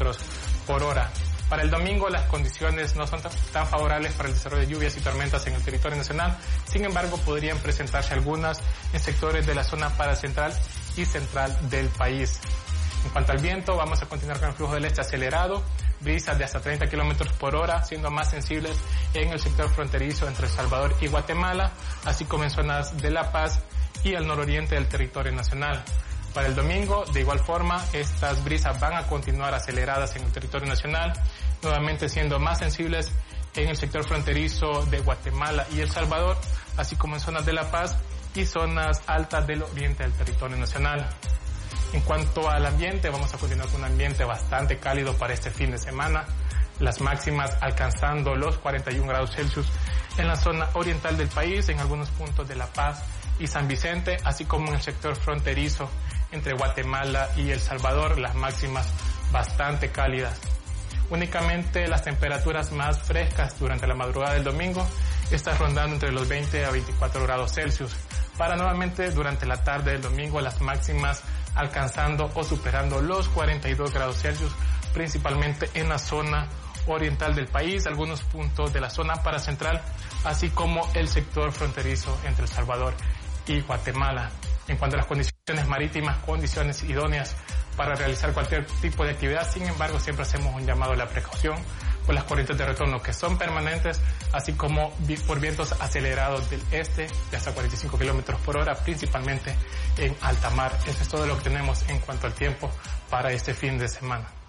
kilómetros por hora. Para el domingo las condiciones no son tan favorables para el desarrollo de lluvias y tormentas en el territorio nacional. Sin embargo, podrían presentarse algunas en sectores de la zona paracentral y central del país. En cuanto al viento, vamos a continuar con el flujo del este acelerado, brisas de hasta 30 kilómetros por hora, siendo más sensibles en el sector fronterizo entre El Salvador y Guatemala, así como en zonas de La Paz y al nororiente del territorio nacional. Para el domingo, de igual forma, estas brisas van a continuar aceleradas en el territorio nacional, nuevamente siendo más sensibles en el sector fronterizo de Guatemala y El Salvador, así como en zonas de La Paz y zonas altas del oriente del territorio nacional. En cuanto al ambiente, vamos a continuar con un ambiente bastante cálido para este fin de semana, las máximas alcanzando los 41 grados Celsius en la zona oriental del país, en algunos puntos de La Paz y San Vicente, así como en el sector fronterizo entre Guatemala y El Salvador, las máximas bastante cálidas. Únicamente las temperaturas más frescas durante la madrugada del domingo están rondando entre los 20 a 24 grados Celsius, para nuevamente durante la tarde del domingo las máximas alcanzando o superando los 42 grados Celsius, principalmente en la zona oriental del país, algunos puntos de la zona paracentral, así como el sector fronterizo entre El Salvador y Guatemala. En cuanto a las condiciones marítimas, condiciones idóneas para realizar cualquier tipo de actividad, sin embargo siempre hacemos un llamado a la precaución por las corrientes de retorno que son permanentes, así como por vientos acelerados del este de hasta 45 kilómetros por hora, principalmente en alta mar. Eso es todo lo que tenemos en cuanto al tiempo para este fin de semana.